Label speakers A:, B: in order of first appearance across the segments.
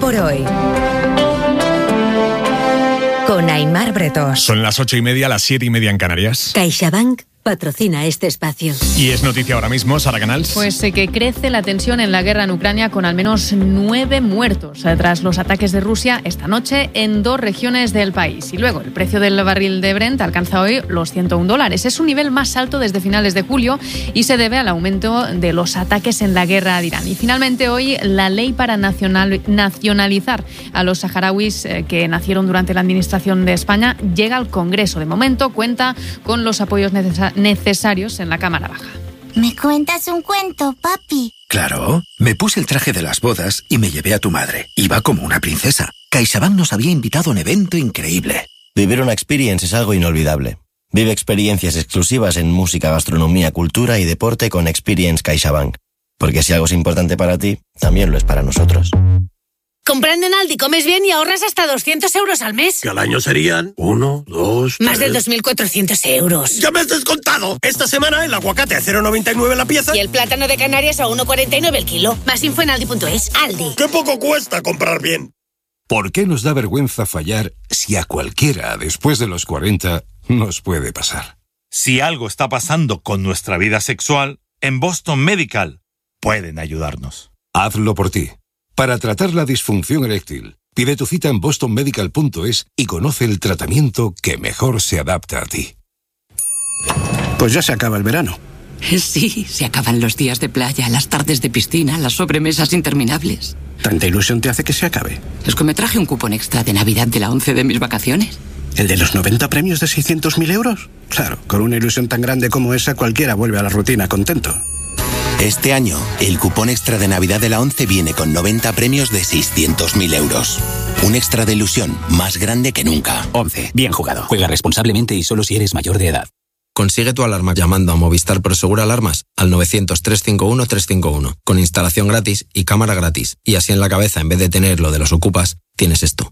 A: por Hoy. Con Aimar Bretos.
B: Son las 8:30, las 7:30 en Canarias.
A: CaixaBank patrocina este espacio.
B: Y es noticia ahora mismo, Sara Canals.
C: Pues que crece la tensión en la guerra en Ucrania con al menos 9 muertos tras los ataques de Rusia esta noche en 2 regiones del país. Y luego el precio del barril de Brent alcanza hoy los $101. Es su nivel más alto desde finales de julio y se debe al aumento de los ataques en la guerra de Irán. Y finalmente hoy la ley para nacionalizar a los saharauis que nacieron durante la administración de España llega al Congreso. De momento cuenta con los apoyos necesarios en la Cámara Baja.
D: ¿Me cuentas un cuento, papi?
E: Claro. Me puse el traje de las bodas y me llevé a tu madre. Iba como una princesa. CaixaBank nos había invitado a un evento increíble.
F: Vivir una experience es algo inolvidable. Vive experiencias exclusivas en música, gastronomía, cultura y deporte con Experience CaixaBank. Porque si algo es importante para ti, también lo es para nosotros.
G: Comprando en Aldi comes bien y ahorras hasta 200 euros al mes.
H: Que al año serían 1, 2, 3...
G: Más de 2.400 euros.
H: ¡Ya me has descontado! Esta semana el aguacate a 0,99 la pieza.
G: Y el plátano de Canarias a 1,49 el kilo. Más info en Aldi.es. Aldi.
H: ¡Qué poco cuesta comprar bien!
I: ¿Por qué nos da vergüenza fallar si a cualquiera después de los 40 nos puede pasar?
J: Si algo está pasando con nuestra vida sexual, en Boston Medical pueden ayudarnos.
I: Hazlo por ti. Para tratar la disfunción eréctil, pide tu cita en bostonmedical.es y conoce el tratamiento que mejor se adapta a ti.
E: Pues ya se acaba el verano.
K: Sí, se acaban los días de playa, las tardes de piscina, las sobremesas interminables.
E: ¿Tanta ilusión te hace que se acabe?
K: Es que me traje un cupón extra de Navidad de la 11 de mis vacaciones.
E: ¿El de los 90 premios de 600.000 euros? Claro, con una ilusión tan grande como esa, cualquiera vuelve a la rutina contento.
L: Este año, el cupón extra de Navidad de la 11 viene con 90 premios de 600.000 euros. Un extra de ilusión más grande que nunca.
E: 11. Bien jugado.
M: Juega responsablemente y solo si eres mayor de edad.
N: Consigue tu alarma llamando a Movistar Prosegur Alarmas al 900-351-351, con instalación gratis y cámara gratis. Y así en la cabeza, en vez de tener lo de los ocupas, tienes esto.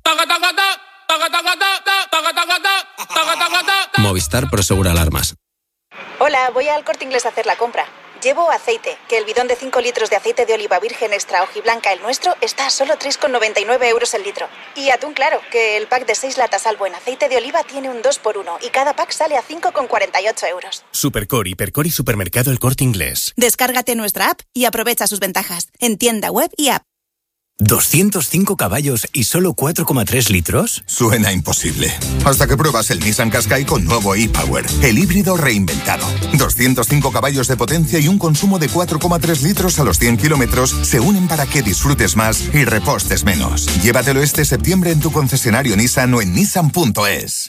N: Movistar Prosegur Alarmas.
O: Hola, voy al Corte Inglés a hacer la compra. Llevo aceite, que el bidón de 5 litros de aceite de oliva virgen extra hojiblanca, el nuestro, está a solo 3,99 euros el litro. Y atún claro, que el pack de 6 latas Albo en aceite de oliva tiene un 2x1 y cada pack sale a 5,48 euros.
P: Supercore, Hipercore y Supermercado El Corte Inglés.
O: Descárgate nuestra app y aprovecha sus ventajas en tienda web y app.
P: ¿205 caballos y solo 4,3 litros?
Q: Suena imposible. Hasta que pruebas el Nissan Qashqai con nuevo e-Power, el híbrido reinventado. 205 caballos de potencia y un consumo de 4,3 litros a los 100 kilómetros se unen para que disfrutes más y repostes menos. Llévatelo este septiembre en tu concesionario Nissan o en nissan.es.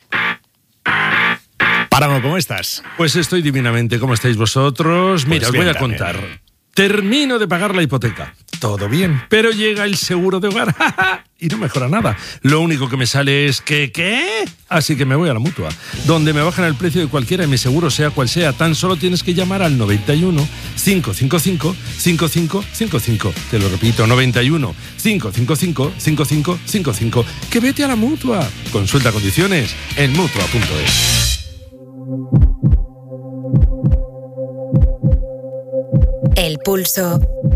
B: Páramo, ¿cómo estás?
R: Pues estoy divinamente. ¿Cómo estáis vosotros? Mira, os voy a contar. Termino de pagar la hipoteca. Todo bien. Pero llega el seguro de hogar y no mejora nada. Lo único que me sale es que ¿qué? Así que me voy a la Mutua, donde me bajan el precio de cualquiera de mi seguro, sea cual sea. Tan solo tienes que llamar al 91 555 5555. Te lo repito, 91 555 5555. Que vete a la Mutua. Consulta condiciones en Mutua.es.
A: El pulso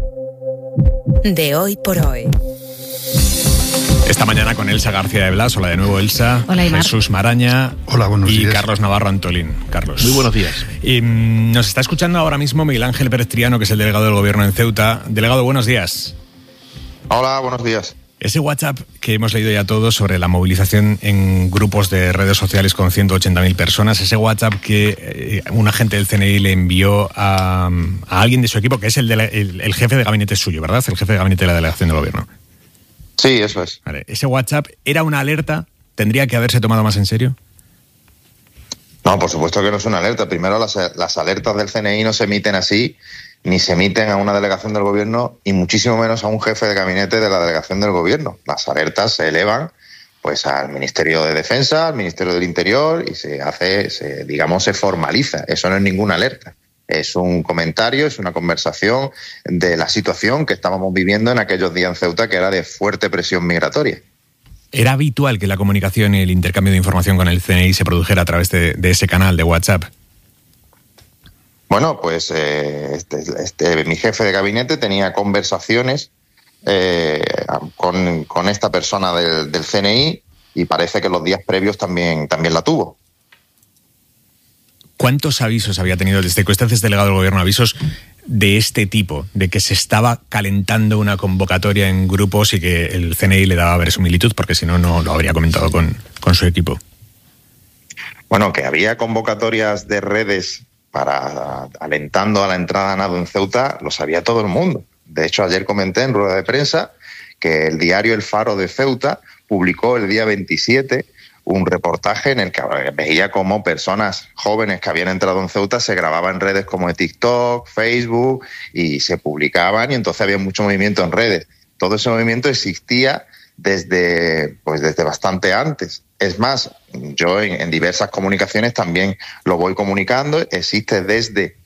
A: de Hoy por Hoy.
B: Esta mañana con Elsa García de Blas. Hola de nuevo, Elsa.
C: Hola, Aimar.
B: Jesús Maraña.
S: Hola, buenos días.
B: Y Carlos Navarro Antolín. Carlos.
S: Muy buenos días.
B: Y nos está escuchando ahora mismo Miguel Ángel Pérez Triano, que es el delegado del gobierno en Ceuta. Delegado, buenos días.
T: Hola, buenos días.
B: Ese WhatsApp que hemos leído ya todos sobre la movilización en grupos de redes sociales con 180.000 personas, ese WhatsApp que un agente del CNI le envió a alguien de su equipo, que es el jefe de gabinete suyo, ¿verdad? El jefe de gabinete de la delegación del gobierno.
T: Sí, eso es.
B: Vale. ¿Ese WhatsApp era una alerta? ¿Tendría que haberse tomado más en serio?
T: No, por supuesto que no es una alerta. Primero, las alertas del CNI no se emiten así, ni se emiten a una delegación del gobierno y muchísimo menos a un jefe de gabinete de la delegación del gobierno. Las alertas se elevan pues al Ministerio de Defensa, al Ministerio del Interior y se formaliza. Eso no es ninguna alerta. Es un comentario, es una conversación de la situación que estábamos viviendo en aquellos días en Ceuta, que era de fuerte presión migratoria.
B: ¿Era habitual que la comunicación y el intercambio de información con el CNI se produjera a través de ese canal de WhatsApp?
T: Bueno, pues mi jefe de gabinete tenía conversaciones con esta persona del CNI, y parece que los días previos también la tuvo.
B: ¿Cuántos avisos había tenido desde que usted es delegado del gobierno, avisos de este tipo, de que se estaba calentando una convocatoria en grupos y que el CNI le daba verosimilitud, porque si no, no lo habría comentado con su equipo?
T: Bueno, que había convocatorias de redes para alentando a la entrada a nado en Ceuta, lo sabía todo el mundo. De hecho, ayer comenté en rueda de prensa que el diario El Faro de Ceuta publicó el día 27 un reportaje en el que veía cómo personas jóvenes que habían entrado en Ceuta se grababan en redes como TikTok, Facebook, y se publicaban, y entonces había mucho movimiento en redes. Todo ese movimiento existía desde bastante antes. Es más, yo en diversas comunicaciones también lo voy comunicando. Existe desde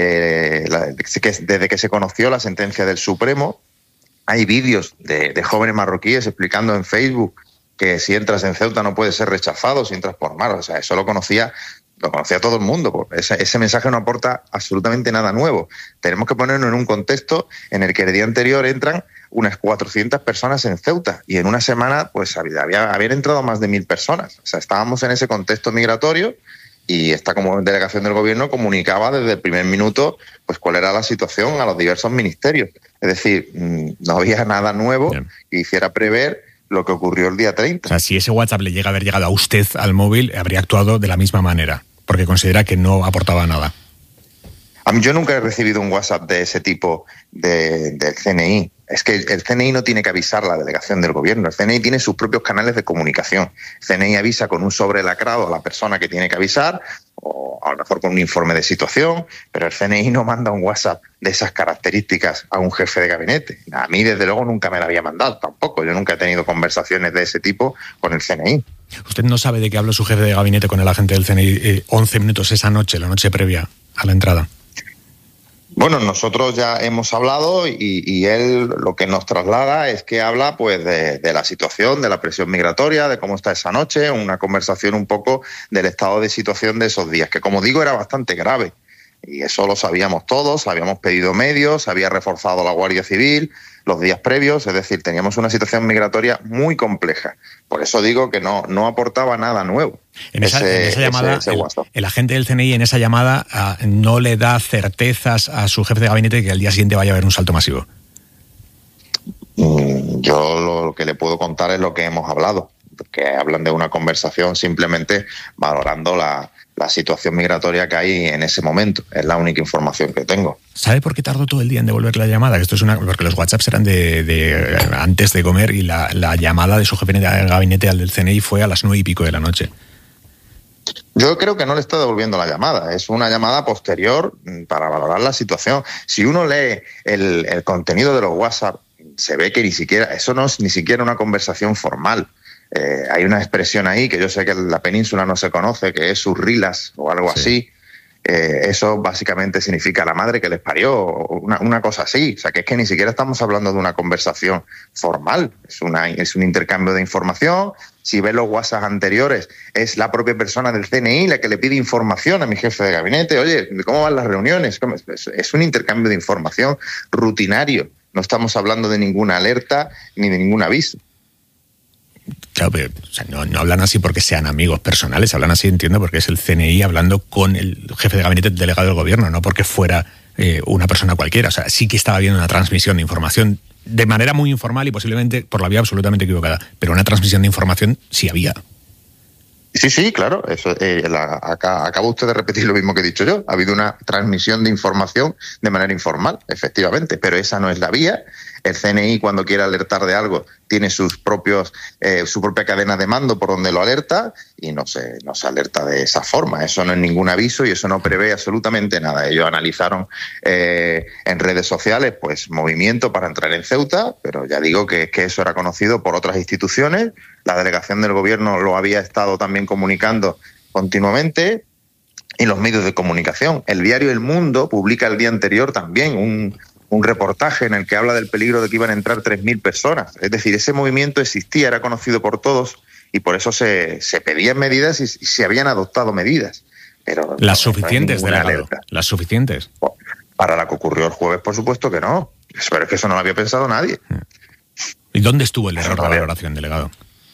T: que se conoció la sentencia del Supremo. Hay vídeos de jóvenes marroquíes explicando en Facebook que si entras en Ceuta no puedes ser rechazado si entras por mar. O sea, eso lo conocía todo el mundo. Ese mensaje no aporta absolutamente nada nuevo. Tenemos que ponernos en un contexto en el que el día anterior entran unas 400 personas en Ceuta, y en una semana pues habían entrado más de 1.000 personas. O sea, estábamos en ese contexto migratorio, y esta como delegación del gobierno comunicaba desde el primer minuto pues cuál era la situación a los diversos ministerios. Es decir, no había nada nuevo que hiciera prever lo que ocurrió el día 30. O
B: sea, si ese WhatsApp le llega a haber llegado a usted al móvil, habría actuado de la misma manera, porque considera que no aportaba nada.
T: A mí, yo nunca he recibido un WhatsApp de ese tipo del CNI. Es que el CNI no tiene que avisar a la delegación del gobierno. El CNI tiene sus propios canales de comunicación. El CNI avisa con un sobre lacrado a la persona que tiene que avisar, o a lo mejor con un informe de situación, pero el CNI no manda un WhatsApp de esas características a un jefe de gabinete. A mí, desde luego, nunca me lo había mandado tampoco. Yo nunca he tenido conversaciones de ese tipo con el CNI.
B: ¿Usted no sabe de qué habló su jefe de gabinete con el agente del CNI 11 minutos esa noche, la noche previa a la entrada?
T: Bueno, nosotros ya hemos hablado, y él lo que nos traslada es que habla pues de la situación, de la presión migratoria, de cómo está esa noche, una conversación un poco del estado de situación de esos días, que como digo era bastante grave. Y eso lo sabíamos todos, habíamos pedido medios, había reforzado la Guardia Civil los días previos, es decir, teníamos una situación migratoria muy compleja. Por eso digo que no aportaba nada nuevo.
B: En esa llamada, el agente del CNI en esa llamada no le da certezas a su jefe de gabinete de que al día siguiente vaya a haber un salto masivo.
T: Yo lo que le puedo contar es lo que hemos hablado, que hablan de una conversación simplemente valorando la situación migratoria que hay en ese momento. Es la única información que tengo.
B: ¿Sabe por qué tardó todo el día en devolver la llamada? Esto es porque los WhatsApps eran de antes de comer, y la llamada de su jefe de gabinete al del CNI fue a las 9:00 de la noche.
T: Yo creo que no le está devolviendo la llamada. Es una llamada posterior para valorar la situación. Si uno lee el contenido de los WhatsApp, se ve que eso no es ni siquiera una conversación formal. Hay una expresión ahí que yo sé que en la península no se conoce, que es surrilas o algo así. Eso básicamente significa la madre que les parió, una cosa así. O sea, que es que ni siquiera estamos hablando de una conversación formal. Es un intercambio de información. Si ves los WhatsApp anteriores, es la propia persona del CNI la que le pide información a mi jefe de gabinete. Oye, ¿cómo van las reuniones? Es un intercambio de información rutinario. No estamos hablando de ninguna alerta ni de ningún aviso.
B: Claro, pero no hablan así porque sean amigos personales, hablan así, entiendo, porque es el CNI hablando con el jefe de gabinete delegado del gobierno, no porque fuera una persona cualquiera. O sea, sí que estaba habiendo una transmisión de información de manera muy informal y posiblemente por la vía absolutamente equivocada, pero una transmisión de información sí había.
T: Sí, claro. Eso, acaba usted de repetir lo mismo que he dicho yo. Ha habido una transmisión de información de manera informal, efectivamente, pero esa no es la vía. El CNI, cuando quiere alertar de algo, tiene su propia cadena de mando por donde lo alerta, y no se alerta de esa forma. Eso no es ningún aviso y eso no prevé absolutamente nada. Ellos analizaron en redes sociales pues movimiento para entrar en Ceuta, pero ya digo que eso era conocido por otras instituciones. La delegación del gobierno lo había estado también comunicando continuamente, y los medios de comunicación. El diario El Mundo publica el día anterior también un reportaje en el que habla del peligro de que iban a entrar 3.000 personas. Es decir, ese movimiento existía, era conocido por todos, y por eso se pedían medidas y se habían adoptado medidas. Pero
B: las suficientes, delegado. Las suficientes.
T: Para la que ocurrió el jueves, por supuesto que no. Pero es que eso no lo había pensado nadie.
B: ¿Y dónde estuvo el error de valoración, delegado?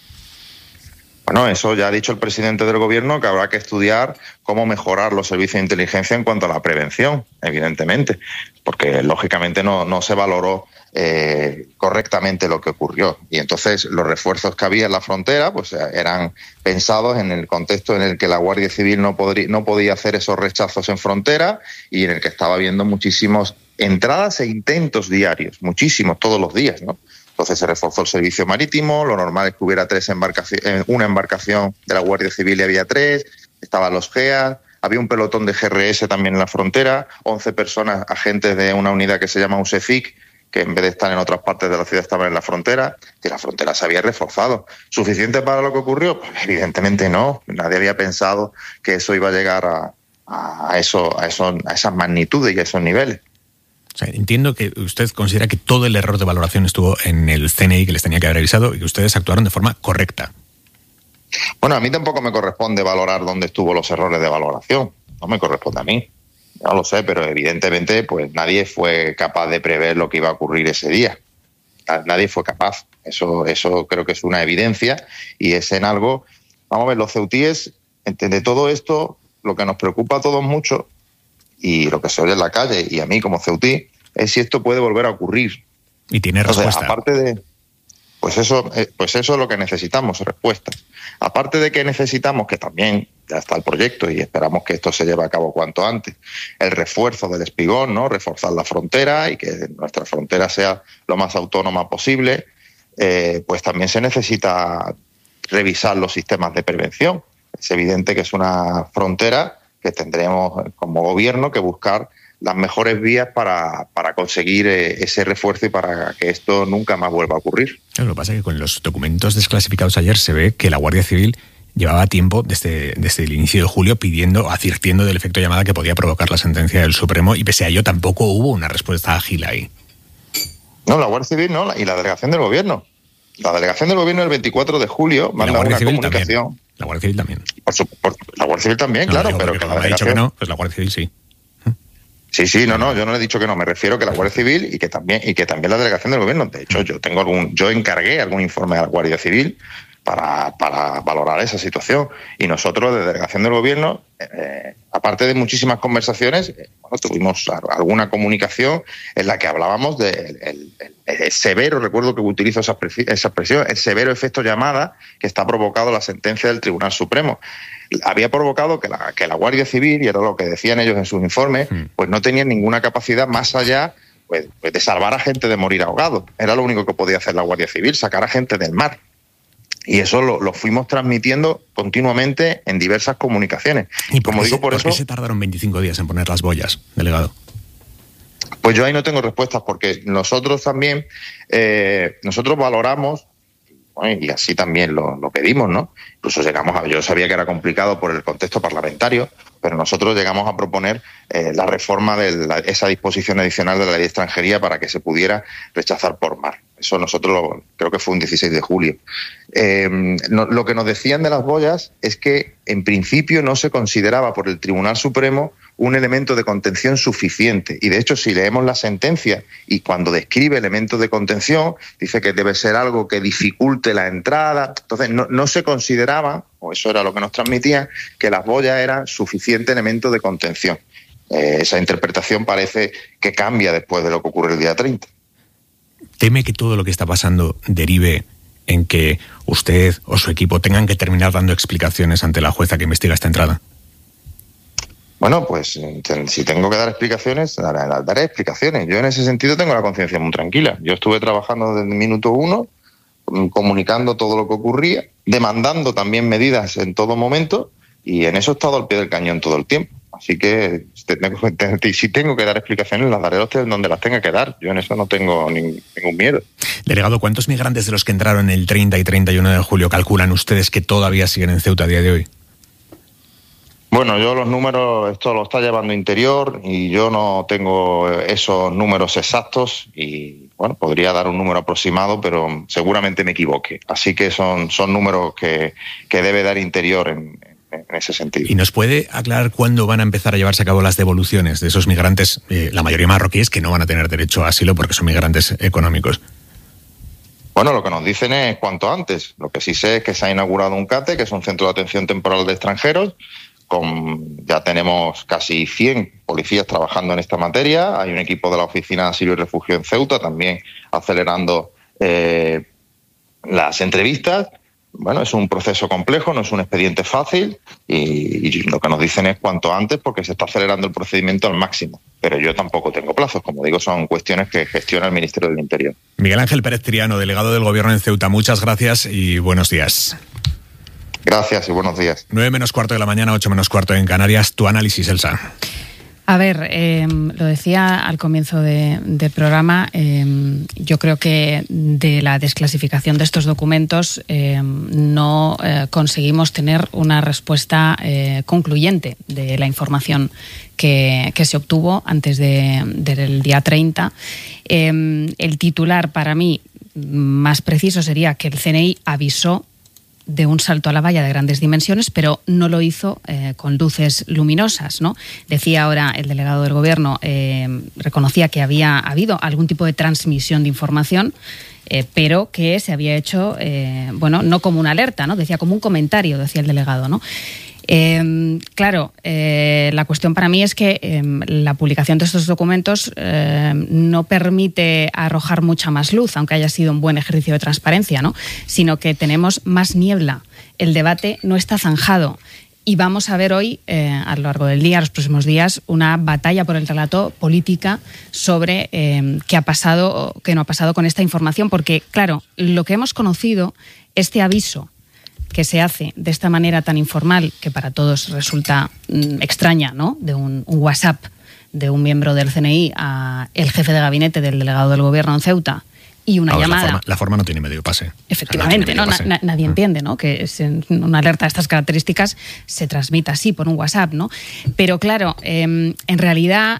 T: Bueno, eso ya ha dicho el presidente del gobierno, que habrá que estudiar cómo mejorar los servicios de inteligencia en cuanto a la prevención, evidentemente, porque lógicamente no se valoró correctamente lo que ocurrió. Y entonces los refuerzos que había en la frontera pues eran pensados en el contexto en el que la Guardia Civil no podía hacer esos rechazos en frontera y en el que estaba habiendo muchísimas entradas e intentos diarios, muchísimos, todos los días, ¿no? Entonces se reforzó el servicio marítimo, lo normal es que hubiera una embarcación de la Guardia Civil y había 3, estaban los GEA, había un pelotón de GRS también en la frontera, 11 personas, agentes de una unidad que se llama USEFIC, que en vez de estar en otras partes de la ciudad estaban en la frontera, que la frontera se había reforzado. ¿Suficiente para lo que ocurrió? Pues evidentemente no, nadie había pensado que eso iba a llegar a esas magnitudes y a esos niveles.
B: O sea, entiendo que usted considera que todo el error de valoración estuvo en el CNI, que les tenía que haber avisado, y que ustedes actuaron de forma correcta.
T: Bueno, a mí tampoco me corresponde valorar dónde estuvo los errores de valoración. No me corresponde a mí. No lo sé, pero evidentemente pues nadie fue capaz de prever lo que iba a ocurrir ese día. Nadie fue capaz. Eso creo que es una evidencia y es en algo... Vamos a ver, los ceutíes, de todo esto, lo que nos preocupa a todos mucho y lo que se oye en la calle, y a mí como ceutí, es si esto puede volver a ocurrir.
B: Y tiene respuesta.
T: Entonces, aparte de... Pues eso es lo que necesitamos, respuesta. Aparte de que necesitamos, que también ya está el proyecto y esperamos que esto se lleve a cabo cuanto antes, el refuerzo del espigón, ¿no? Reforzar la frontera y que nuestra frontera sea lo más autónoma posible, pues también se necesita revisar los sistemas de prevención. Es evidente que es una frontera que tendremos como gobierno que buscar las mejores vías para conseguir ese refuerzo y para que esto nunca más vuelva a ocurrir.
B: Lo que pasa es que con los documentos desclasificados ayer se ve que la Guardia Civil llevaba tiempo desde el inicio de julio advirtiendo del efecto llamada que podía provocar la sentencia del Supremo, y pese a ello tampoco hubo una respuesta ágil ahí.
T: No, la Guardia Civil no, y la delegación del gobierno. La delegación del gobierno el 24 de julio manda una comunicación.
B: También. La Guardia Civil también.
T: La Guardia Civil también, claro, pero que la delegación...
B: dicho que no, pues la Guardia Civil sí.
T: Sí, no, yo no he dicho que no, me refiero que la Guardia Civil y que también la delegación del gobierno. De hecho, yo encargué algún informe a la Guardia Civil para valorar esa situación. Y nosotros, de delegación del gobierno, aparte de muchísimas conversaciones, tuvimos alguna comunicación en la que hablábamos del severo, recuerdo que utilizo esa expresión, el severo efecto llamada que está provocado la sentencia del Tribunal Supremo. Había provocado que la Guardia Civil, y era lo que decían ellos en sus informes, pues no tenían ninguna capacidad más allá pues de salvar a gente de morir ahogado. Era lo único que podía hacer la Guardia Civil, sacar a gente del mar. Y eso lo fuimos transmitiendo continuamente en diversas comunicaciones.
B: ¿Y por qué se tardaron 25 días en poner las boyas, delegado?
T: Pues yo ahí no tengo respuestas, porque nosotros también, nosotros valoramos, y así también lo pedimos, ¿no? Incluso yo sabía que era complicado por el contexto parlamentario, pero nosotros llegamos a proponer la reforma de esa disposición adicional de la ley de extranjería para que se pudiera rechazar por mar. Eso nosotros creo que fue un 16 de julio. Lo que nos decían de las boyas es que en principio no se consideraba por el Tribunal Supremo un elemento de contención suficiente. Y de hecho, si leemos la sentencia y cuando describe elementos de contención, dice que debe ser algo que dificulte la entrada. Entonces, no se consideraba, o eso era lo que nos transmitían, que las boyas eran suficiente elemento de contención. Esa interpretación parece que cambia después de lo que ocurre el día 30.
B: ¿Teme que todo lo que está pasando derive en que usted o su equipo tengan que terminar dando explicaciones ante la jueza que investiga esta entrada?
T: Bueno, pues si tengo que dar explicaciones, daré explicaciones. Yo en ese sentido tengo la conciencia muy tranquila. Yo estuve trabajando desde el minuto 1, comunicando todo lo que ocurría, demandando también medidas en todo momento, y en eso he estado al pie del cañón todo el tiempo. Así que si tengo que dar explicaciones, las daré donde las tenga que dar. Yo en eso no tengo ningún miedo.
B: Delegado, ¿cuántos migrantes de los que entraron el 30 y 31 de julio calculan ustedes que todavía siguen en Ceuta a día de hoy?
T: Bueno, yo los números, esto lo está llevando Interior y yo no tengo esos números exactos y, bueno, podría dar un número aproximado, pero seguramente me equivoque. Así que son números que debe dar Interior en ese sentido.
B: ¿Y nos puede aclarar cuándo van a empezar a llevarse a cabo las devoluciones de esos migrantes, la mayoría marroquíes, que no van a tener derecho a asilo porque son migrantes económicos?
T: Bueno, lo que nos dicen es cuanto antes. Lo que sí sé es que se ha inaugurado un CATE, que es un centro de atención temporal de extranjeros. Ya tenemos casi 100 policías trabajando en esta materia. Hay un equipo de la Oficina de Asilo y Refugio en Ceuta también acelerando las entrevistas. Bueno, es un proceso complejo, no es un expediente fácil y lo que nos dicen es cuanto antes porque se está acelerando el procedimiento al máximo. Pero yo tampoco tengo plazos, como digo, son cuestiones que gestiona el Ministerio del Interior.
B: Miguel Ángel Pérez Triano, delegado del Gobierno en Ceuta, muchas gracias y buenos días.
T: Gracias y buenos días.
B: 9 menos cuarto de la mañana, 8 menos cuarto en Canarias. Tu análisis, Elsa.
C: A ver, lo decía al comienzo del programa, yo creo que de la desclasificación de estos documentos no conseguimos tener una respuesta concluyente de la información que se obtuvo antes del día 30. El titular para mí más preciso sería que el CNI avisó de un salto a la valla de grandes dimensiones, pero no lo hizo con luces luminosas, ¿no? Decía ahora el delegado del Gobierno, reconocía que había habido algún tipo de transmisión de información, pero que se había hecho, no como una alerta, ¿no? Decía como un comentario, decía el delegado, ¿no? Claro, la cuestión para mí es que la publicación de estos documentos no permite arrojar mucha más luz, aunque haya sido un buen ejercicio de transparencia, ¿no? Sino que tenemos más niebla. El debate no está zanjado. Y vamos a ver hoy, a lo largo del día, los próximos días, una batalla por el relato política sobre qué ha pasado, qué no ha pasado con esta información. Porque, claro, lo que hemos conocido, este aviso que se hace de esta manera tan informal, que para todos resulta extraña, ¿no? De un WhatsApp de un miembro del CNI a el jefe de gabinete del delegado del Gobierno en Ceuta y una llamada.
B: La forma no tiene medio pase.
C: Efectivamente, nadie entiende, ¿no? Que una alerta de estas características se transmita así por un WhatsApp, ¿no? Pero claro, en realidad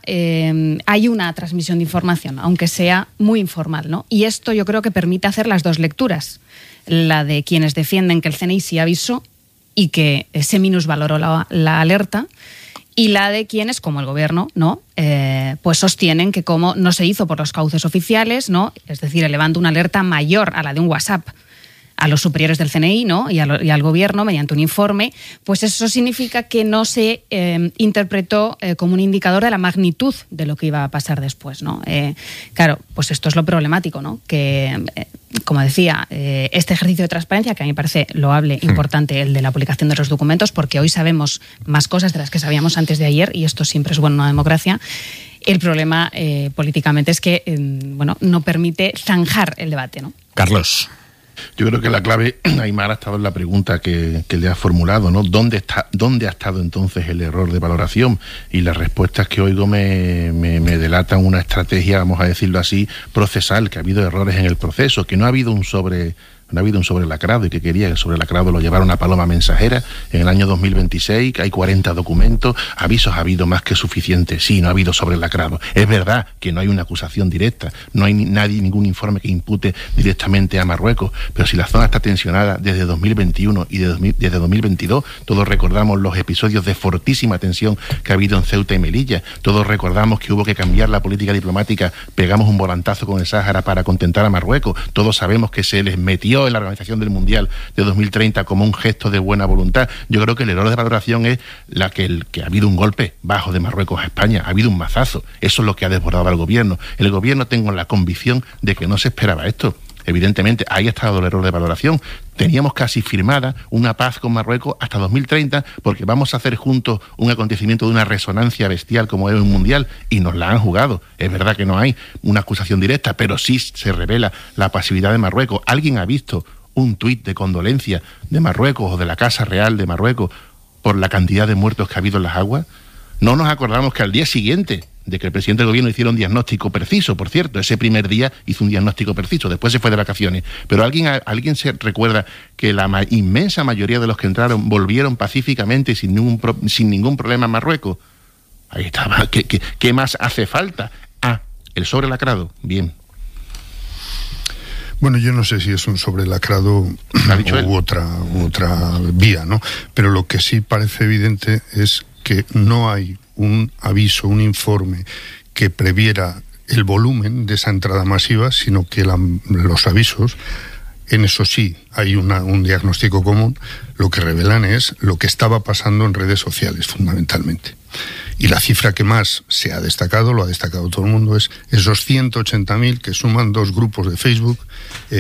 C: hay una transmisión de información, aunque sea muy informal, ¿no? Y esto yo creo que permite hacer las dos lecturas. La de quienes defienden que el CNI sí avisó y que se minusvaloró la alerta, y la de quienes, como el Gobierno, ¿no? Pues sostienen que como no se hizo por los cauces oficiales, ¿no? Es decir, elevando una alerta mayor a la de un WhatsApp a los superiores del CNI, ¿no? y al Gobierno mediante un informe, pues eso significa que no se interpretó como un indicador de la magnitud de lo que iba a pasar después, ¿no? Claro, pues esto es lo problemático, ¿no? Que, como decía, este ejercicio de transparencia, que a mí me parece loable, importante, el de la publicación de los documentos, porque hoy sabemos más cosas de las que sabíamos antes de ayer, y esto siempre es bueno en una democracia. El problema políticamente es que no permite zanjar el debate, ¿no?
B: Carlos.
S: Yo creo que la clave, Aimar, ha estado en la pregunta que le ha formulado, ¿no? ¿Dónde ha estado entonces el error de valoración? Y las respuestas que oigo me delatan una estrategia, vamos a decirlo así, procesal, que ha habido errores en el proceso, que no ha habido un sobrelacrado y que quería que el sobrelacrado lo llevara una paloma mensajera en el año 2026, que hay 40 documentos, avisos ha habido más que suficientes. Sí, no ha habido sobrelacrado. Es verdad que no hay una acusación directa, no hay ningún informe que impute directamente a Marruecos, pero si la zona está tensionada desde 2021 y desde 2022, todos recordamos los episodios de fortísima tensión que ha habido en Ceuta y Melilla, todos recordamos que hubo que cambiar la política diplomática, pegamos un volantazo con el Sáhara para contentar a Marruecos, todos sabemos que se les metió en la organización del Mundial de 2030 como un gesto de buena voluntad. Yo creo que el error de valoración es que ha habido un golpe bajo de Marruecos a España, ha habido un mazazo. Eso es lo que ha desbordado al Gobierno. El Gobierno, tengo la convicción de que no se esperaba esto. Evidentemente, ahí ha estado el error de valoración. Teníamos casi firmada una paz con Marruecos hasta 2030 porque vamos a hacer juntos un acontecimiento de una resonancia bestial como es un mundial y nos la han jugado. Es verdad que no hay una acusación directa, pero sí se revela la pasividad de Marruecos. ¿Alguien ha visto un tuit de condolencia de Marruecos o de la Casa Real de Marruecos por la cantidad de muertos que ha habido en las aguas? No nos acordamos que al día siguiente de que el presidente del Gobierno hiciera un diagnóstico preciso, por cierto, ese primer día hizo un diagnóstico preciso, después se fue de vacaciones, pero alguien se recuerda que la inmensa mayoría de los que entraron volvieron pacíficamente y sin ningún problema a Marruecos. Ahí estaba. ¿Qué más hace falta? El sobrelacrado. Bien.
U: Bueno, yo no sé si es un sobrelacrado u otra vía, ¿no? Pero lo que sí parece evidente es que no hay un aviso, un informe que previera el volumen de esa entrada masiva, sino que los avisos, en eso sí hay un diagnóstico común, lo que revelan es lo que estaba pasando en redes sociales, fundamentalmente. Y la cifra que más se ha destacado, lo ha destacado todo el mundo, es esos 180.000 que suman 2 grupos de Facebook,